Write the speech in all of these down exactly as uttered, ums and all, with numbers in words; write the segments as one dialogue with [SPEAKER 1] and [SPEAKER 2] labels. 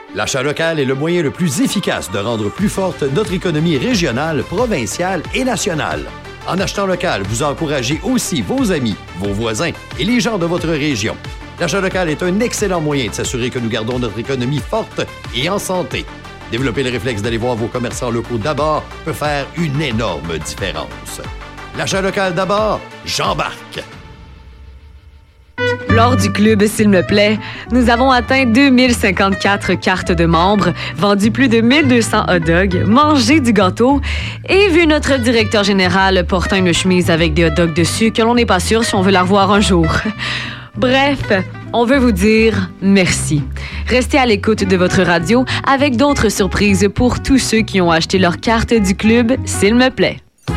[SPEAKER 1] L'achat local est le moyen le plus efficace de rendre plus forte notre économie régionale, provinciale et nationale. En achetant local, vous encouragez aussi vos amis, vos voisins et les gens de votre région. L'achat local est un excellent moyen de s'assurer que nous gardons notre économie forte et en santé. Développer le réflexe d'aller voir vos commerçants locaux d'abord peut faire une énorme différence. L'achat local d'abord, j'embarque!
[SPEAKER 2] Lors du club S'il me plaît, nous avons atteint deux mille cinquante-quatre cartes de membres, vendu plus de mille deux cents hot dogs, mangé du gâteau et vu notre directeur général portant une chemise avec des hot dogs dessus que l'on n'est pas sûr si on veut la revoir un jour. Bref, on veut vous dire merci. Restez à l'écoute de votre radio avec d'autres surprises pour tous ceux qui ont acheté leur carte du club S'il me plaît.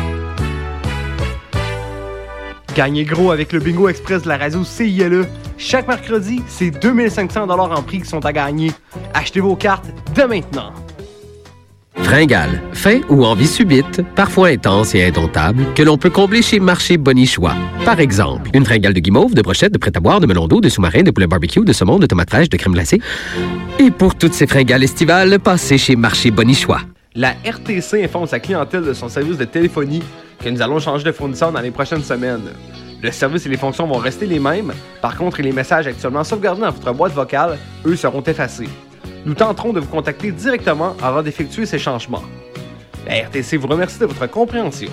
[SPEAKER 3] Gagnez gros avec le Bingo Express de la radio C I L E. Chaque mercredi, c'est deux mille cinq cents dollars en prix qui sont à gagner. Achetez vos cartes dès maintenant.
[SPEAKER 4] Fringales, faim ou envie subite, parfois intense et indomptable, que l'on peut combler chez Marché Bonichois. Par exemple, une fringale de guimauve, de brochettes, de prêt-à-boire, de melon d'eau, de sous-marin, de poulet barbecue, de saumon, de tomates fraîches, de crème glacée. Et pour toutes ces fringales estivales, passez chez Marché Bonichois.
[SPEAKER 3] La R T C informe sa clientèle de son service de téléphonie que nous allons changer de fournisseur dans les prochaines semaines. Le service et les fonctions vont rester les mêmes. Par contre, les messages actuellement sauvegardés dans votre boîte vocale, eux, seront effacés. Nous tenterons de vous contacter directement avant d'effectuer ces changements. La R T C vous remercie de votre compréhension.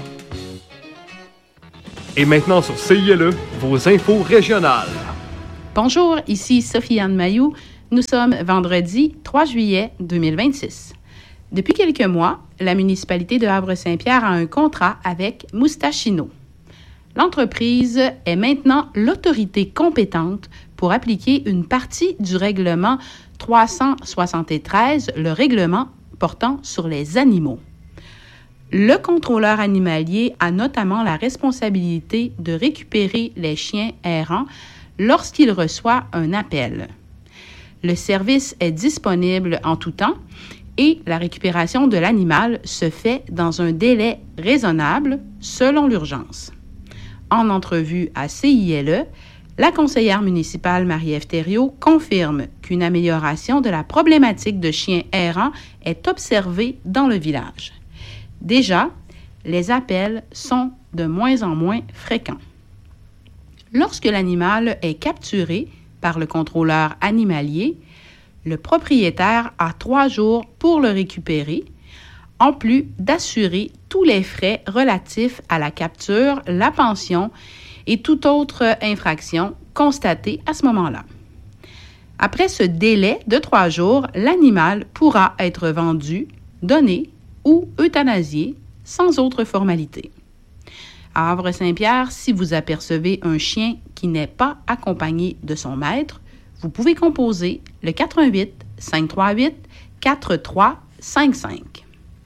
[SPEAKER 3] Et maintenant sur C I L E, vos infos régionales.
[SPEAKER 5] Bonjour, ici Sophie-Anne Mailloux. Nous sommes vendredi trois juillet deux mille vingt-six. Depuis quelques mois, la municipalité de Havre-Saint-Pierre a un contrat avec Moustachino. L'entreprise est maintenant l'autorité compétente pour appliquer une partie du règlement trois cent soixante-treize, le règlement portant sur les animaux. Le contrôleur animalier a notamment la responsabilité de récupérer les chiens errants lorsqu'il reçoit un appel. Le service est disponible en tout temps et la récupération de l'animal se fait dans un délai raisonnable selon l'urgence. En entrevue à C I L E, la conseillère municipale Marie-Ève Thériault confirme qu'une amélioration de la problématique de chiens errants est observée dans le village. Déjà, les appels sont de moins en moins fréquents. Lorsque l'animal est capturé par le contrôleur animalier, le propriétaire a trois jours pour le récupérer, en plus d'assurer tous les frais relatifs à la capture, la pension et toute autre infraction constatée à ce moment-là. Après ce délai de trois jours, l'animal pourra être vendu, donné ou euthanasié sans autre formalité. À Havre-Saint-Pierre, si vous apercevez un chien qui n'est pas accompagné de son maître, vous pouvez composer le quatre un huit, cinq trois huit, quatre trois cinq cinq.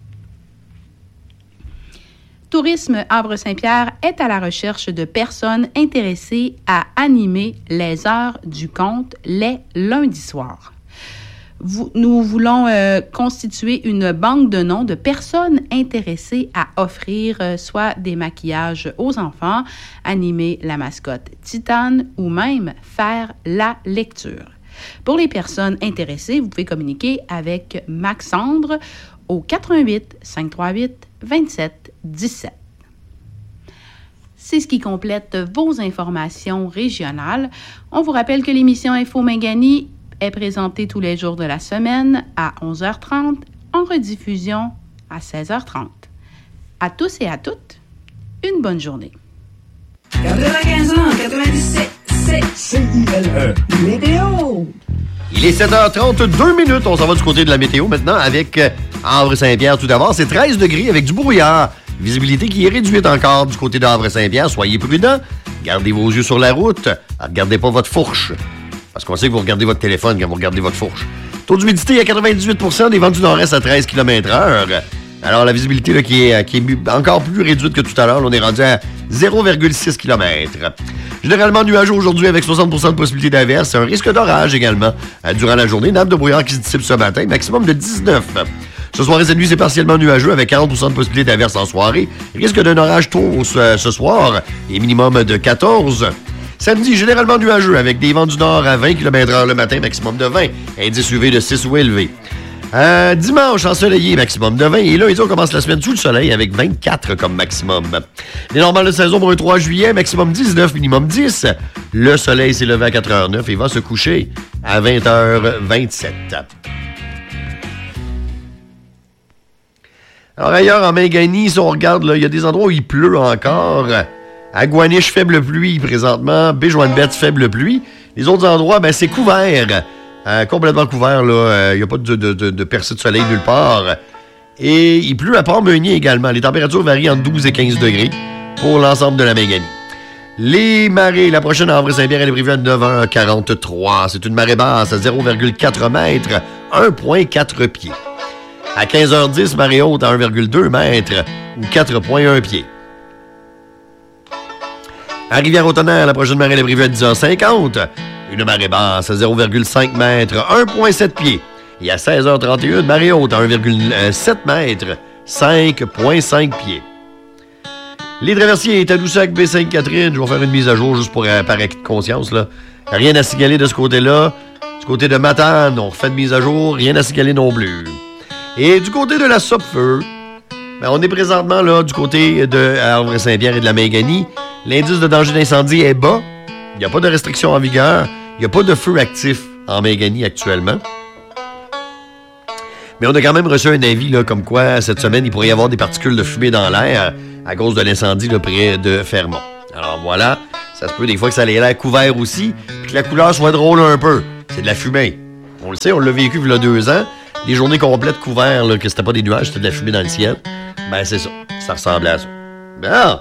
[SPEAKER 5] Tourisme Havre-Saint-Pierre est à la recherche de personnes intéressées à animer les heures du conte les lundis soirs. Vous, nous voulons euh, constituer une banque de noms de personnes intéressées à offrir euh, soit des maquillages aux enfants, animer la mascotte Titane ou même faire la lecture. Pour les personnes intéressées, vous pouvez communiquer avec Maxandre au quatre un huit, cinq trois huit, vingt-sept dix-sept. C'est ce qui complète vos informations régionales. On vous rappelle que l'émission Info Mingani est présentée tous les jours de la semaine à onze heures trente, en rediffusion à seize heures trente. À tous et à toutes, une bonne journée.
[SPEAKER 6] quatre-vingt-quinze ans, quatre-vingt-dix-sept, c'est C I L E. Météo!
[SPEAKER 1] Il est sept heures trente-deux minutes. On s'en va du côté de la météo maintenant avec euh, Havre-Saint-Pierre. Tout d'abord, c'est treize degrés avec du brouillard. Visibilité qui est réduite encore du côté de Havre-Saint-Pierre. Soyez prudents. Gardez vos yeux sur la route. Regardez pas votre fourche. Parce qu'on sait que vous regardez votre téléphone quand vous regardez votre fourche. Taux d'humidité à quatre-vingt-dix-huit pour cent, des vents du nord-est à treize kilomètres heure. Alors, la visibilité là, qui, est, qui est encore plus réduite que tout à l'heure. Là, on est rendu à zéro virgule six kilomètres. Généralement nuageux aujourd'hui avec soixante pour cent de possibilité d'averse. Un risque d'orage également euh, durant la journée. Nappe de brouillard qui se dissipe ce matin, maximum de dix-neuf. Ce soir et cette nuit, c'est partiellement nuageux avec quarante pour cent de possibilité d'averse en soirée. Risque d'un orage tôt ce, ce soir et minimum de quatorze. Samedi, généralement nuageux, avec des vents du nord à vingt kilomètres heure le matin, maximum de vingt. Indice U V de six ou élevé. Euh, dimanche, ensoleillé, maximum de vingt. Et lundi, on commence la semaine sous le soleil avec vingt-quatre comme maximum. Les normales de saison pour le trois juillet, maximum dix-neuf, minimum dix. Le soleil s'est levé à quatre heures neuf et va se coucher à vingt heures vingt-sept. Alors ailleurs, en Mingani, si on regarde, il y a des endroits où il pleut encore. À Guaniche, faible pluie présentement. Béjoine-Bête, faible pluie. Les autres endroits, ben c'est couvert. Euh, complètement couvert, là. Il euh, n'y a pas de, de, de, de percée de soleil nulle part. Et il pleut à Port-Meunier également. Les températures varient entre douze et quinze degrés pour l'ensemble de la Mingani. Les marées, la prochaine à Havre-Saint-Pierre, elle est prévue à neuf heures quarante-trois. C'est une marée basse à zéro virgule quatre mètres, un virgule quatre pieds. À quinze heures dix, marée haute à un virgule deux mètres ou quatre virgule un pieds. À Rivière-au-Tonnerre, la prochaine marée est prévue à dix heures cinquante. Une marée basse à zéro virgule cinq mètres, un virgule sept pieds. Et à seize heures trente et un, marée haute à un virgule sept mètres, cinq virgule cinq pieds. Les traversiers, Tadoussac, Baie-Sainte-Catherine, je vais faire une mise à jour juste pour euh, par acquis de conscience, là. Rien à signaler de ce côté-là. Du côté de Matane, on refait une mise à jour, rien à signaler non plus. Et du côté de la Sopfeu, ben on est présentement là du côté de Havre-Saint-Pierre et de la Mingani. L'indice de danger d'incendie est bas. Il n'y a pas de restriction en vigueur. Il n'y a pas de feu actif en Mingani actuellement. Mais on a quand même reçu un avis là, comme quoi cette semaine, il pourrait y avoir des particules de fumée dans l'air à cause de l'incendie là, près de Fermont. Alors voilà, ça se peut des fois que ça ait l'air couvert aussi, puis que la couleur soit drôle un peu. C'est de la fumée. On le sait, on l'a vécu il y a deux ans. Des journées complètes couvertes, là, que c'était pas des nuages, c'était de la fumée dans le ciel. Ben c'est ça, ça ressemblait à ça. Ben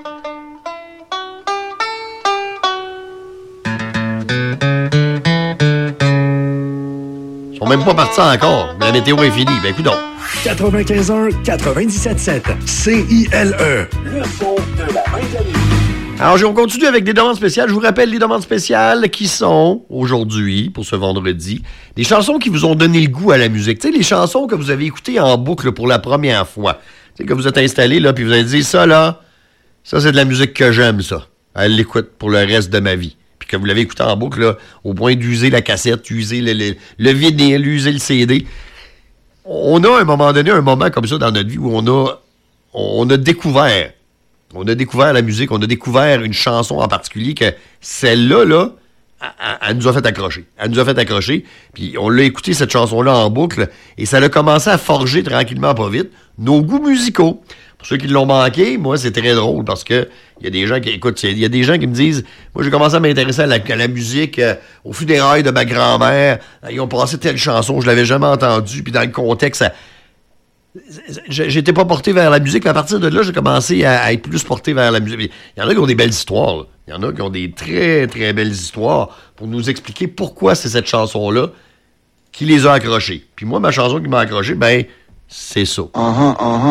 [SPEAKER 1] Ils sont même pas partis encore, mais la météo est finie. Ben écoute donc.
[SPEAKER 7] quatre-vingt-quinze un quatre-vingt-dix-sept sept C I L E. Le son de la Mingani.
[SPEAKER 1] Alors, on continue avec des demandes spéciales. Je vous rappelle les demandes spéciales qui sont, aujourd'hui, pour ce vendredi, des chansons qui vous ont donné le goût à la musique. Tu sais, les chansons que vous avez écoutées en boucle pour la première fois. Tu sais, que vous êtes installé, là, puis vous avez dit, ça, là, ça, c'est de la musique que j'aime, ça. Elle l'écoute pour le reste de ma vie. Puis que vous l'avez écouté en boucle, là, au point d'user la cassette, user le, le, le vinyle, user le C D. On a, à un moment donné, un moment comme ça dans notre vie où on a, on a découvert On a découvert la musique, on a découvert une chanson en particulier que celle-là, là, elle, elle nous a fait accrocher. Elle nous a fait accrocher, puis on l'a écouté, cette chanson-là, en boucle, et ça a commencé à forger tranquillement, pas vite, nos goûts musicaux. Pour ceux qui l'ont manqué, moi, c'est très drôle, parce que il y a des gens qui, écoute, il y a des gens qui me disent, moi, j'ai commencé à m'intéresser à la, à la musique euh, au funérailles de ma grand-mère, ils ont passé telle chanson, je l'avais jamais entendue, puis dans le contexte, ça... J'étais pas porté vers la musique, mais à partir de là, j'ai commencé à, à être plus porté vers la musique. Il y en a qui ont des belles histoires. Là. Il y en a qui ont des très, très belles histoires pour nous expliquer pourquoi c'est cette chanson-là qui les a accrochés. Puis moi, ma chanson qui m'a accroché, ben, c'est ça. Uh-huh, uh-huh.